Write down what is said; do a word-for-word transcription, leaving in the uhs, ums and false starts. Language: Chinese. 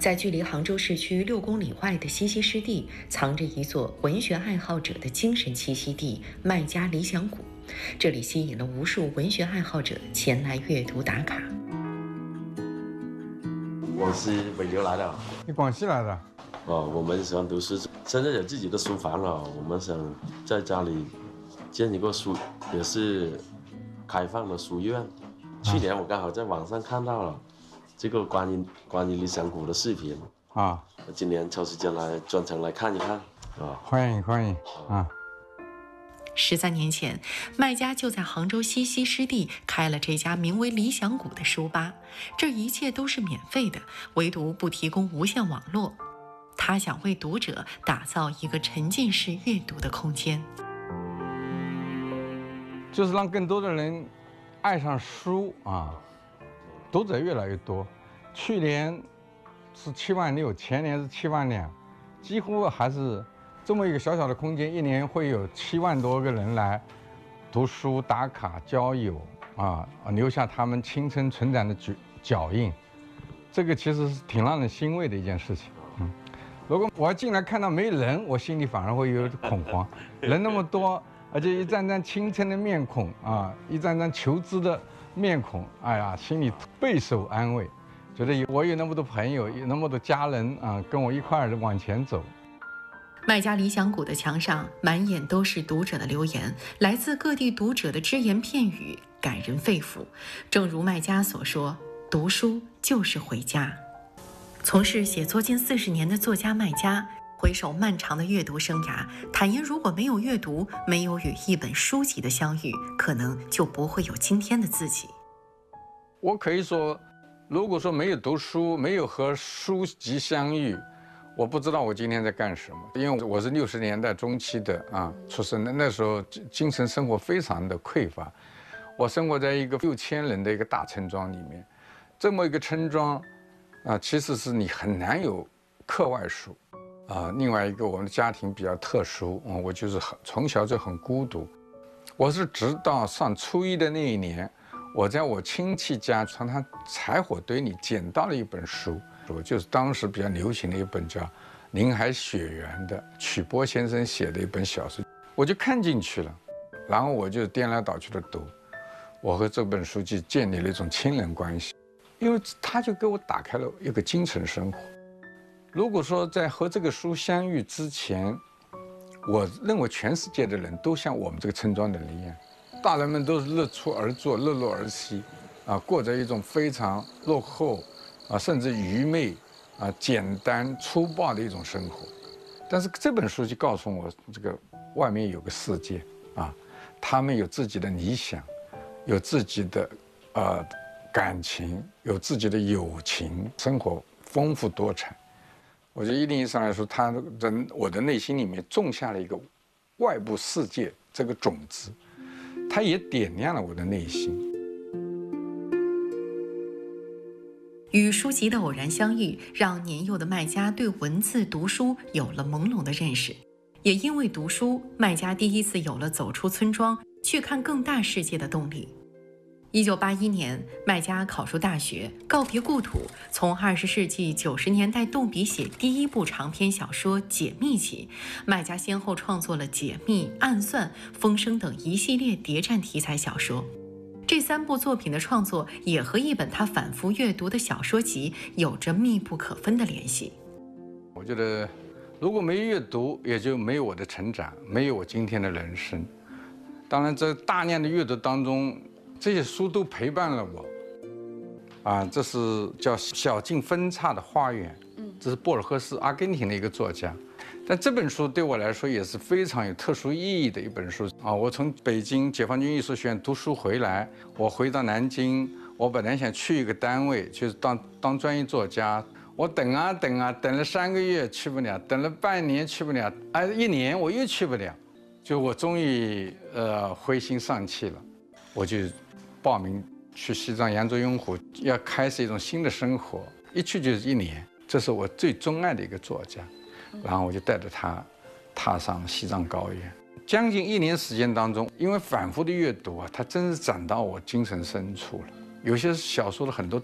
在距离杭州市区六公里外的西溪湿地，藏着一座文学爱好者的精神栖息地——麦家理想谷。这里吸引了无数文学爱好者前来阅读打卡。 我是北流来的， 你广西来的？ 哦，我们喜欢读书，现在有自己的书房了，我们想在家里建一个书，也是开放的书院。去年我刚好在网上看到了这个关于关于理想谷的视频啊，今年抽时间来专程来看一看啊， 欢迎欢迎啊！ 十三年前，麦家就在杭州西溪湿地开了这家名为理想谷的书吧，这一切都是免费的，唯独不提供无线网络。他想为读者打造一个沉浸式阅读的空间， 就是让更多的人爱上书啊，读者越来越多。去年是七万六，前年是七万两，几乎还是这么一个小小的空间，一年会有七万多个人来读书、打卡、交友啊，留下他们青春成长的脚脚印。这个其实是挺让人欣慰的一件事情。嗯，如果我要进来看到没人，我心里反而会有点恐慌。人那么多。而且一张张青春的面孔啊，一张张求知的面孔，哎呀，心里备受安慰，觉得我有那么多朋友，有那么多家人啊，跟我一块儿往前走。 麦家理想谷的墙上满眼都是读者的留言，来自各地读者的只言片语，感人肺腑。正如麦家所说，读书就是回家。从事写作近四十年的作家麦家，回首漫长的阅读生涯，坦言如果没有阅读，没有与一本书籍的相遇，可能就不会有今天的自己。 我可以说，如果说没有读书，没有和书籍相遇，我不知道我今天在干什么。因为我是六十年代中期的啊出生的，那时候精神生活非常的匮乏。我生活在一个六千人的一个大村庄里面，这么一个村庄啊，其实是你很难有课外书。啊，另外一个我们的家庭比较特殊，嗯，我就是很从小就很孤独。我是直到上初一的那一年，我在我亲戚家从他柴火堆里捡到了一本书，就是当时比较流行的一本叫《林海雪原》的曲波先生写的一本小说，我就看进去了，然后我就颠来倒去的读，我和这本书就建立了一种亲人关系，因为他就给我打开了一个精神生活。如果说在和这个书相遇之前，我认为全世界的人都像我们这个村庄的人一样，大人们都是日出而作，日落而息，啊，过着一种非常落后，啊，甚至愚昧，啊，简单粗暴的一种生活。但是这本书就告诉我，这个外面有个世界，啊，他们有自己的理想，有自己的呃感情，有自己的友情，生活丰富多彩。我觉得一定意义上来说，他人我的内心里面种下了一个外部世界这个种子，它也点亮了我的内心。 与书籍的偶然相遇，让年幼的麦家对文字、读书有了朦胧的认识。也因为读书，麦家第一次有了走出村庄，去看更大世界的动力。一九八一年，麦家考入大学，告别故土，从二十世纪九十年代动笔写第一部长篇小说《解密》起，麦家先后创作了《解密》《暗算》《风声》等一系列谍战题材小说。这三部作品的创作也和一本他反复阅读的小说集有着密不可分的联系。 我觉得，如果没阅读，也就没有我的成长，没有我今天的人生。当然，在大量的阅读当中，这些书都陪伴了我，啊，这是叫小径分岔的花园，这是博尔赫斯，阿根廷的一个作家。但这本书对我来说也是非常有特殊意义的一本书啊！我从北京解放军艺术学院读书回来，我回到南京，我本来想去一个单位，就是当当专业作家。我等啊等啊，等了三个月去不了，等了半年去不了，哎，一年我又去不了，就我终于呃灰心丧气了，我就报名去西藏羊卓雍湖，要开始一种新的生活，一去就是一年。这是我最钟爱的一个作家，然后我就带着他踏上西藏高原。将近一年时间当中，因为反复的阅读啊，它真是长到我精神深处了。有些小说的很多